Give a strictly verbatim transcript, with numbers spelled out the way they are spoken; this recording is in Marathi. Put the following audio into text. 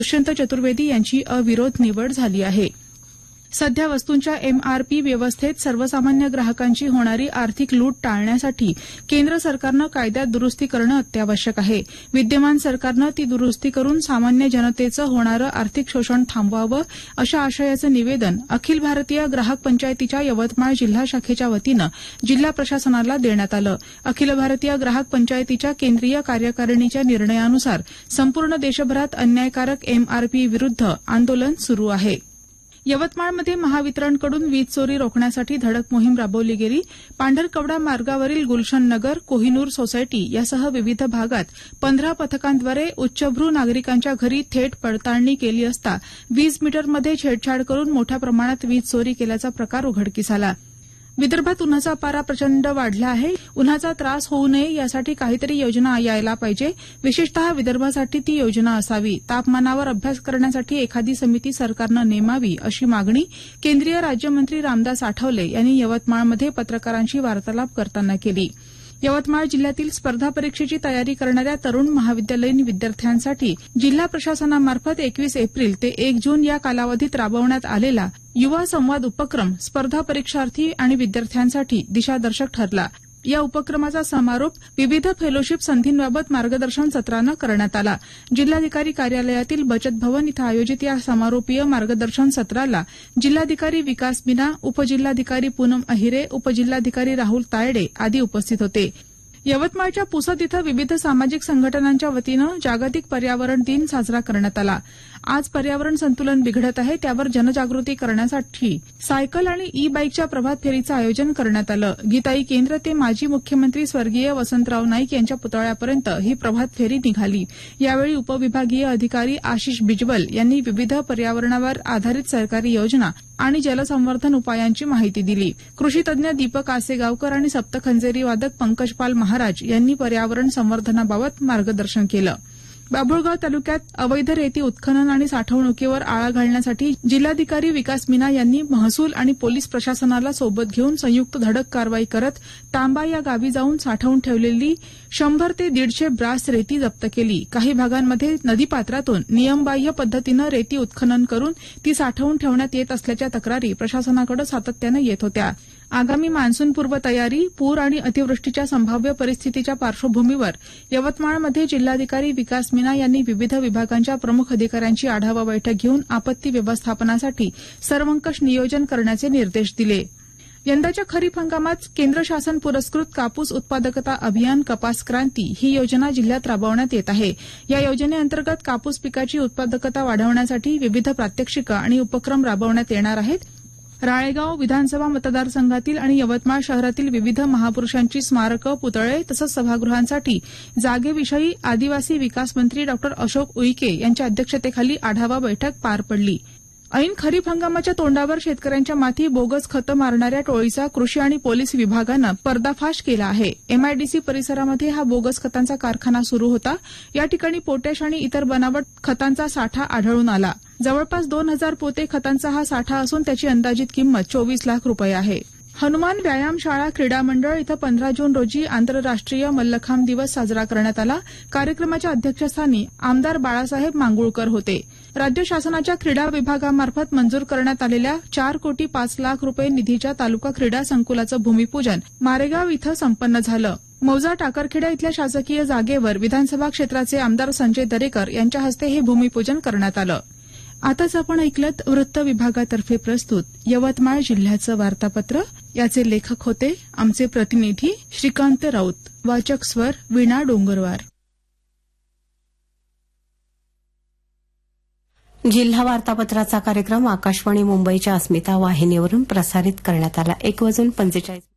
दुष्यंत चतुर्वेदी यांची अविरोध निवड झाली आहे. सध्या वस्तूंच्या एमआरपी व्यवस्थेत सर्वसामान्य ग्राहकांची होणारी आर्थिक लूट टाळण्यासाठी केंद्र सरकारनं कायद्यात दुरुस्ती करणं अत्यावश्यक आहे. विद्यमान सरकारनं ती दुरुस्ती करून सामान्य जनतेचं होणारं आर्थिक शोषण थांबवावं अशा आशयाचं निवेदन अखिल भारतीय ग्राहक पंचायतीच्या यवतमाळ जिल्हा शाखेच्या वतीनं जिल्हा प्रशासनाला देण्यात आलं. अखिल भारतीय ग्राहक पंचायतीच्या केंद्रीय कार्यकारिणीच्या निर्णयानुसार संपूर्ण देशभरात अन्यायकारक एमआरपी विरुद्ध आंदोलन सुरू आहे. यवतमाळमध्ये महावितरणकडून वीज चोरी रोखण्यासाठी धडक मोहीम राबवली गेली. पांढरकवडा मार्गावरील गुलशन नगर, कोहिनूर सोसायटी यासह विविध भागात पंधरा पथकांद्वारे उच्चभ्रू नागरिकांच्या घरी थेट पडताळणी केली असता वीज मीटरमध्ये छेडछाड करून मोठ्या प्रमाणात वीज चोरी केल्याचा प्रकार उघडकीस आला. विदर्भात उन्हाचा पारा प्रचंड वाढला आहे. उन्हाचा त्रास होऊ नये यासाठी काहीतरी योजना यायला पाहिजे. विशेषतः विदर्भासाठी ती योजना असावी. तापमानावर अभ्यास करण्यासाठी एखादी समिती सरकारनं नेमावी अशी मागणी केंद्रीय राज्यमंत्री रामदास आठवले यांनी यवतमाळमध्ये पत्रकारांशी वार्तालाप करताना केली. यवतमाळ जिल्ह्यातील स्पर्धा परीक्षेची तयारी करणाऱ्या तरुण महाविद्यालयीन विद्यार्थ्यांसाठी जिल्हा प्रशासनामार्फत एकवीस एप्रिल ते एक जून या कालावधीत राबवण्यात आलेला युवा संवाद उपक्रम स्पर्धा परीक्षार्थी आणि विद्यार्थ्यांसाठी दिशादर्शक ठरला. या उपक्रमाचा समारोप विविध फेलोशिप संधींबाबत मार्गदर्शन सत्रानं करण्यात आला. जिल्हाधिकारी कार्यालयातील बचत भवन इथं आयोजित या समारोपीय मार्गदर्शन सत्राला जिल्हाधिकारी विकास मीना, उपजिल्हाधिकारी पूनम अहिरे, उपजिल्हाधिकारी राहुल तायडे आदी उपस्थित होते. यवतमाळच्या पुसद इथं विविध सामाजिक संघटनांच्या वतीनं जागतिक पर्यावरण दिन साजरा करण्यात आला. आज पर्यावरण संतुलन बिघडत आहे त्यावर जनजागृती करण्यासाठी सायकल आणि ई बाईकच्या प्रभात फेरीचं आयोजन करण्यात आलं. गीताई केंद्र ते माजी मुख्यमंत्री स्वर्गीय वसंतराव नाईक यांच्या पुतळ्यापर्यंत ही प्रभात फेरी निघाली. यावेळी उपविभागीय अधिकारी आशिष बिजवल यांनी विविध पर्यावरणावर आधारित सरकारी योजना आणि जलसंवर्धन उपायांची माहिती दिली. कृषीतज्ञ दीपक आसेगावकर आणि सप्तखंजेरी वादक पंकजपाल महाराज यांनी पर्यावरण संवर्धनाबाबत मार्गदर्शन केलं. बाभुळगाव तालुक्यात अवैध रेती उत्खनन आणि साठवणुकीवर आळा घालण्यासाठी जिल्हाधिकारी विकास मीना यांनी महसूल आणि पोलीस प्रशासनाला सोबत घेऊन संयुक्त धडक कारवाई करत तांबा या गावी जाऊन साठवून ठेवलेली शंभर ते दीडशे ब्रास रेती जप्त केली. काही भागांमध्ये नदीपात्रातून नियमबाह्य पद्धतीनं रेती उत्खनन करून ती साठवून ठेवण्यात येत असल्याच्या तक्रारी प्रशासनाकडे सातत्यानं येत होत्या. आगामी मान्सूनपूर्व तयारी, पूर आणि अतिवृष्टीच्या संभाव्य परिस्थितीच्या पार्श्वभूमीवर यवतमाळमध्ये जिल्हाधिकारी विकास मीना यांनी विविध विभागांच्या प्रमुख अधिकाऱ्यांची आढावा बैठक घेऊन आपत्ती व्यवस्थापनासाठी सर्वंकष नियोजन करण्याचे निर्देश दिले. यंदाच्या खरीप हंगामात केंद्र शासन पुरस्कृत कापूस उत्पादकता अभियान कपास क्रांती ही योजना जिल्ह्यात राबवण्यात येत आहे. या योजनेअंतर्गत कापूस पिकाची उत्पादकता वाढवण्यासाठी विविध प्रात्यक्षिकं आणि उपक्रम राबवण्यात येणार आहेत. राळेगाव विधानसभा मतदारसंघातील आणि यवतमाळ शहरातील विविध महापुरुषांची स्मारकं, पुतळे तसंच सभागृहांसाठी जागेविषयी आदिवासी विकास मंत्री डॉ अशोक उईके यांच्या अध्यक्षतेखाली आढावा बैठक पार पडली. ऐन खरीप हंगामाच्या तोंडावर शेतकऱ्यांच्या माथी बोगस खतं मारणाऱ्या टोळीचा कृषी आणि पोलीस विभागानं पर्दाफाश केला आहे. एमआयडीसी परिसरामध्ये हा बोगस खतांचा कारखाना सुरू होता. या ठिकाणी पोटॅश आणि इतर बनावट खतांचा साठा आढळून आला. जवळपास दोन हजार पोते खतांचा हा साठा असून त्याची अंदाजित किंमत चोवीस लाख रुपये आहे. हनुमान व्यायामशाळा क्रीडा मंडळ इथं पंधरा जून रोजी आंतरराष्ट्रीय मल्लखांब दिवस साजरा करण्यात आला. कार्यक्रमाच्या अध्यक्षस्थानी आमदार बाळासाहेब मांगुळकर होते. राज्य शासनाच्या क्रीडा विभागामार्फत मंजूर करण्यात आलेल्या चार कोटी पाच लाख रुपये निधीच्या तालुका क्रीडा संकुलाचं भूमिपूजन मारेगाव इथं संपन्न झालं. मौजा टाकरखेडा इथल्या शासकीय जागेवर विधानसभा क्षेत्राचे आमदार संजय दरेकर यांच्या हस्ते हे भूमिपूजन करण्यात आलं. आताच आपण ऐकलत वृत्त विभागातर्फे प्रस्तुत यवतमाळ जिल्ह्याचं वार्तापत्र. याचे लेखक होते आमचे प्रतिनिधी श्रीकांत राऊत. वाचक स्वर वीणा डोंगरवार. जिल्हा वार्तापत्राचा कार्यक्रम आकाशवाणी मुंबईच्या अस्मिता वाहिनीवरून प्रसारित करण्यात आला. एक वाजून पंचेचाळीस